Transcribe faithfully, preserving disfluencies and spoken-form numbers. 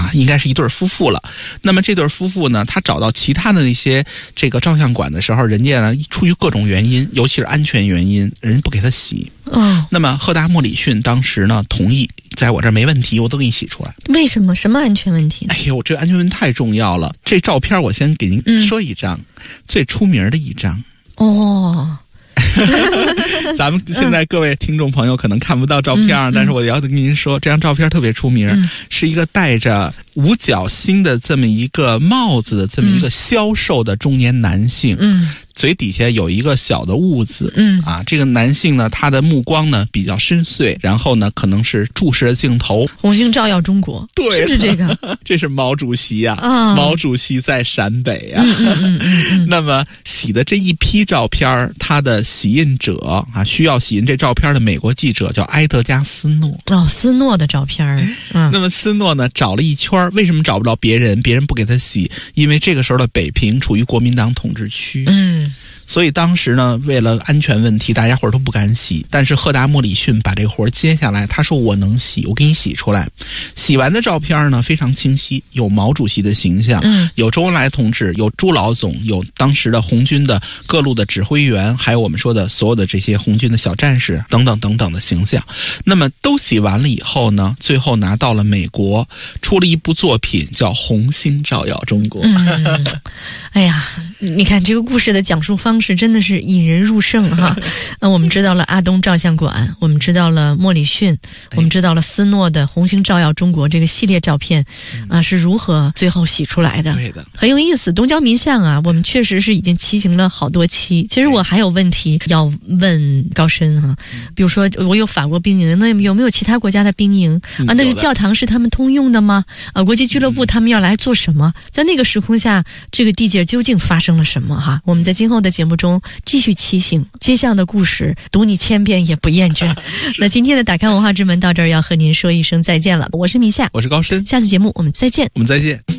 啊，应该是一对夫妇了。那么这对夫妇呢，他找到其他的那些这个照相馆的时候，人家呢出于各种原因，尤其是安全原因，人家不给他洗。 哦， 那么赫达莫里逊当时呢同意，在我这儿没问题，我都给你洗出来。 为什么？什么安全问题呢？ 哎呦，这个安全问题太重要了。这照片我先给您说一张，嗯、最出名的一张。 哦。 咱们现在各位听众朋友可能看不到照片，嗯、但是我要跟您说，这张照片特别出名，嗯、是一个戴着五角星的这么一个帽子的这么一个消瘦的中年男性。嗯。嘴底下有一个小的痦子，嗯啊，这个男性呢，他的目光呢比较深邃，然后呢，可能是注视着镜头。 红星照耀中国， 对， 是不是这个？ 这是毛主席呀、啊， 啊、 毛主席在陕北啊。 嗯嗯嗯嗯嗯、 那么洗的这一批照片，他的洗印者啊，需要洗印这照片的美国记者叫埃德加·斯诺。 哦，斯诺的照片。嗯， 那么斯诺呢，找了一圈，为什么找不着别人？别人不给他洗，因为这个时候的北平处于国民党统治区。 嗯。 所以当时呢，为了安全问题，大家伙儿都不敢洗。但是赫达莫里逊把这个活儿接下来，他说我能洗，我给你洗出来。洗完的照片呢非常清晰，有毛主席的形象，嗯，有周恩来同志，有朱老总，有当时的红军的各路的指挥员，还有我们说的所有的这些红军的小战士等等等等的形象。那么都洗完了以后呢，最后拿到了美国，出了一部作品叫《红星照耀中国》。 嗯，哎呀，你看这个故事的讲述方式真的是引人入胜哈。那我们知道了阿东照相馆，我们知道了莫里逊，我们知道了斯诺的《红星照耀中国》这个系列照片啊、呃、是如何最后洗出来的。 对的， 很有意思。东郊民巷啊，我们确实是已经骑行了好多期。其实我还有问题要问高深哈，比如说我有法国兵营，那有没有其他国家的兵营啊？那个教堂是他们通用的吗？啊，国际俱乐部他们要来做什么？在那个时空下，这个地界究竟发生了什么？哈，我们在今后的节目中继续骑行，接下的故事读你千遍也不厌倦。那今天的打开文化之门到这儿要和您说一声再见了，我是米夏， 我是高深， 下次节目我们再见， 我们再见。